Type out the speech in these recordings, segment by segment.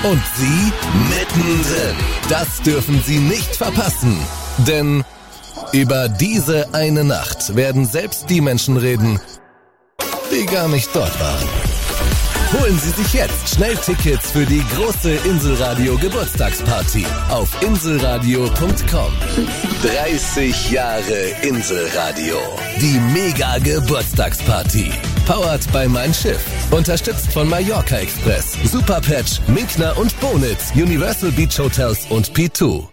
Und Sie mittendrin. Das dürfen Sie nicht verpassen. Denn über diese eine Nacht werden selbst die Menschen reden, die gar nicht dort waren. Holen Sie sich jetzt schnell Tickets für die große Inselradio Geburtstagsparty auf inselradio.com. 30 Jahre Inselradio. Die Mega Geburtstagsparty. Powered by Mein Schiff. Unterstützt von Mallorca Express, Superpatch, Minkner und Bonitz, Universal Beach Hotels und P2.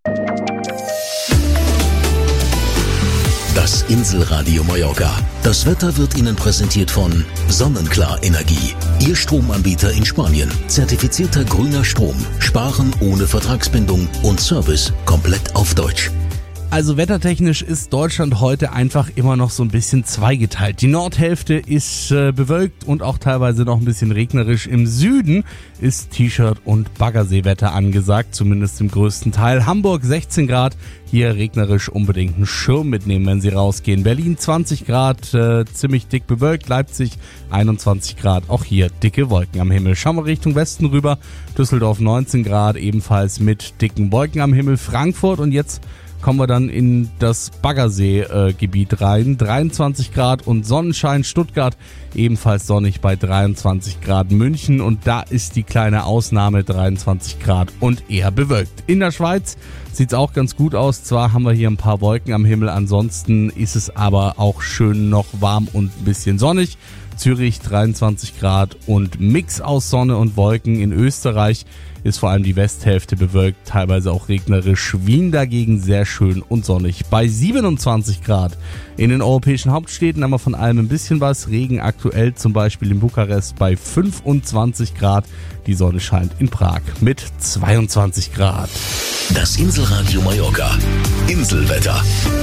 Das Inselradio Mallorca. Das Wetter wird Ihnen präsentiert von Sonnenklar Energie. Ihr Stromanbieter in Spanien. Zertifizierter grüner Strom. Sparen ohne Vertragsbindung und Service komplett auf Deutsch. Also wettertechnisch ist Deutschland heute einfach immer noch so ein bisschen zweigeteilt. Die Nordhälfte ist bewölkt und auch teilweise noch ein bisschen regnerisch. Im Süden ist T-Shirt und Baggerseewetter angesagt, zumindest im größten Teil. Hamburg 16 Grad, hier regnerisch, unbedingt einen Schirm mitnehmen, wenn Sie rausgehen. Berlin 20 Grad, ziemlich dick bewölkt. Leipzig 21 Grad, auch hier dicke Wolken am Himmel. Schauen wir Richtung Westen rüber. Düsseldorf 19 Grad, ebenfalls mit dicken Wolken am Himmel. Frankfurt und jetzt kommen wir dann in das Baggersee-Gebiet rein. 23 Grad und Sonnenschein. Stuttgart ebenfalls sonnig bei 23 Grad. München und da ist die kleine Ausnahme 23 Grad und eher bewölkt. In der Schweiz sieht's auch ganz gut aus. Zwar haben wir hier ein paar Wolken am Himmel, ansonsten ist es aber auch schön noch warm und ein bisschen sonnig. Zürich 23 Grad und Mix aus Sonne und Wolken. In Österreich ist vor allem die Westhälfte bewölkt, teilweise auch regnerisch. Wien dagegen sehr schön und sonnig bei 27 Grad. In den europäischen Hauptstädten haben wir von allem ein bisschen was. Regen aktuell zum Beispiel in Bukarest bei 25 Grad. Die Sonne scheint in Prag mit 22 Grad. Das Inselradio Mallorca. Inselwetter.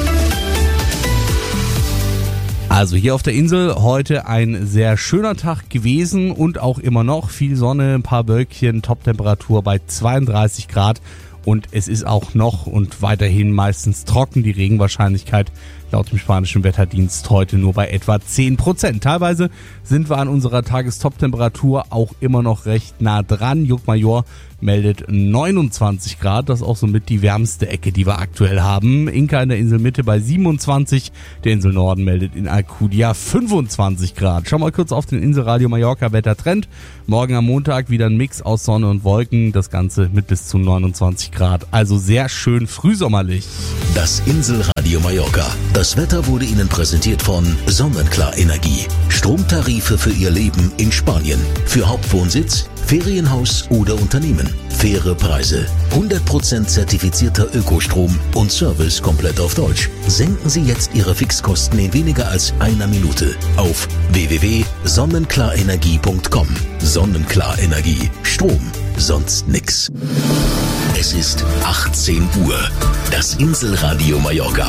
Also hier auf der Insel heute ein sehr schöner Tag gewesen und auch immer noch viel Sonne, ein paar Wölkchen, Toptemperatur bei 32 Grad und es ist auch noch und weiterhin meistens trocken. Die Regenwahrscheinlichkeit laut dem spanischen Wetterdienst heute nur bei etwa 10%. Teilweise sind wir an unserer Tagestoptemperatur auch immer noch recht nah dran. Juckmajor meldet 29 Grad, das ist auch somit die wärmste Ecke, die wir aktuell haben. Inka in der Inselmitte bei 27, der Inselnorden meldet in Alcudia 25 Grad. Schauen wir mal kurz auf den Inselradio Mallorca Wettertrend. Morgen am Montag wieder ein Mix aus Sonne und Wolken, das Ganze mit bis zu 29 Grad, also sehr schön frühsommerlich. Das Inselradio Mallorca. Das Wetter wurde Ihnen präsentiert von Sonnenklar Energie. Stromtarife für Ihr Leben in Spanien. Für Hauptwohnsitz, Ferienhaus oder Unternehmen. Faire Preise. 100% zertifizierter Ökostrom und Service komplett auf Deutsch. Senken Sie jetzt Ihre Fixkosten in weniger als einer Minute auf www.sonnenklarenergie.com. Sonnenklar Energie. Strom. Sonst nix. Es ist 18 Uhr. Das Inselradio Mallorca.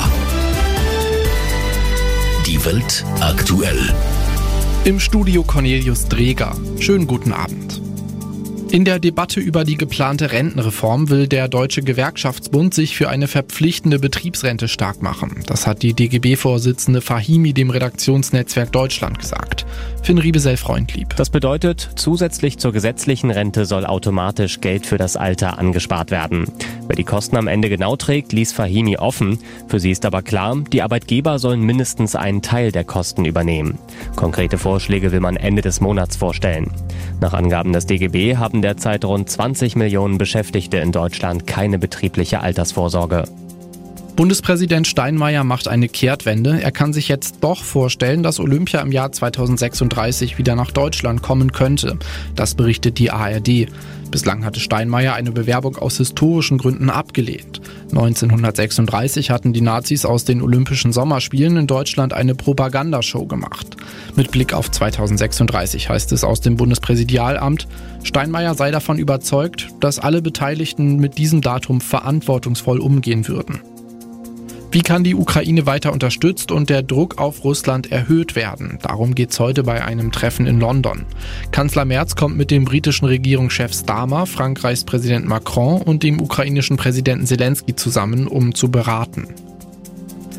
Die Welt aktuell. Im Studio Cornelius Dreger. Schönen guten Abend. In der Debatte über die geplante Rentenreform will der Deutsche Gewerkschaftsbund sich für eine verpflichtende Betriebsrente stark machen. Das hat die DGB-Vorsitzende Fahimi dem Redaktionsnetzwerk Deutschland gesagt. Finn Riebesell-Freundlieb. Das bedeutet, zusätzlich zur gesetzlichen Rente soll automatisch Geld für das Alter angespart werden. Wer die Kosten am Ende genau trägt, ließ Fahimi offen. Für sie ist aber klar, die Arbeitgeber sollen mindestens einen Teil der Kosten übernehmen. Konkrete Vorschläge will man Ende des Monats vorstellen. Nach Angaben des DGB haben derzeit rund 20 Millionen Beschäftigte in Deutschland keine betriebliche Altersvorsorge. Bundespräsident Steinmeier macht eine Kehrtwende. Er kann sich jetzt doch vorstellen, dass Olympia im Jahr 2036 wieder nach Deutschland kommen könnte. Das berichtet die ARD. Bislang hatte Steinmeier eine Bewerbung aus historischen Gründen abgelehnt. 1936 hatten die Nazis aus den Olympischen Sommerspielen in Deutschland eine Propagandashow gemacht. Mit Blick auf 2036 heißt es aus dem Bundespräsidialamt, Steinmeier sei davon überzeugt, dass alle Beteiligten mit diesem Datum verantwortungsvoll umgehen würden. Wie kann die Ukraine weiter unterstützt und der Druck auf Russland erhöht werden? Darum geht es heute bei einem Treffen in London. Kanzler Merz kommt mit dem britischen Regierungschef Starmer, Frankreichs Präsident Macron und dem ukrainischen Präsidenten Zelensky zusammen, um zu beraten.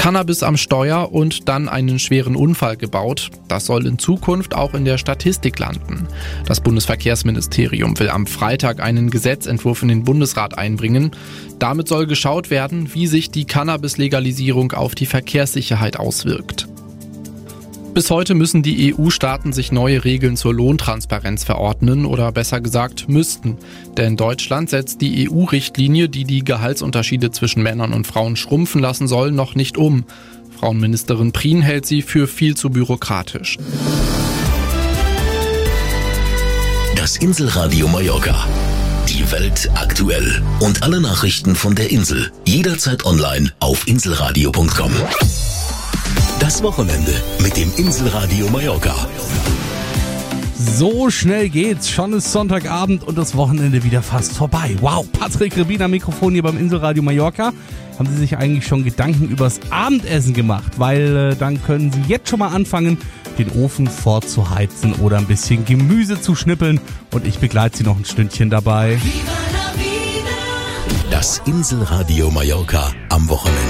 Cannabis am Steuer und dann einen schweren Unfall gebaut. Das soll in Zukunft auch in der Statistik landen. Das Bundesverkehrsministerium will am Freitag einen Gesetzentwurf in den Bundesrat einbringen. Damit soll geschaut werden, wie sich die Cannabis-Legalisierung auf die Verkehrssicherheit auswirkt. Bis heute müssen die EU-Staaten sich neue Regeln zur Lohntransparenz verordnen oder besser gesagt müssten. Denn Deutschland setzt die EU-Richtlinie, die die Gehaltsunterschiede zwischen Männern und Frauen schrumpfen lassen soll, noch nicht um. Frauenministerin Prien hält sie für viel zu bürokratisch. Das Inselradio Mallorca. Die Welt aktuell. Und alle Nachrichten von der Insel. Jederzeit online auf inselradio.com. Das Wochenende mit dem Inselradio Mallorca. So schnell geht's. Schon ist Sonntagabend und das Wochenende wieder fast vorbei. Wow, Patrick Rebin am Mikrofon hier beim Inselradio Mallorca. Haben Sie sich eigentlich schon Gedanken übers Abendessen gemacht? Weil dann können Sie jetzt schon mal anfangen, den Ofen vorzuheizen oder ein bisschen Gemüse zu schnippeln. Und ich begleite Sie noch ein Stündchen dabei. Das Inselradio Mallorca am Wochenende.